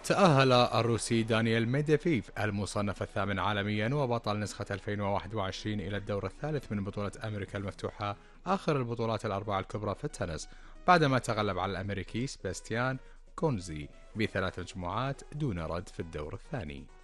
تأهل الروسي دانييل ميدفيف المصنف الثامن عالميا وبطل نسخة 2021 إلى الدور الثالث من بطولة أمريكا المفتوحة، آخر البطولات الأربعة الكبرى في التنس، بعدما تغلب على الأمريكي سباستيان كونزي بثلاث مجموعات دون رد في الدور الثاني.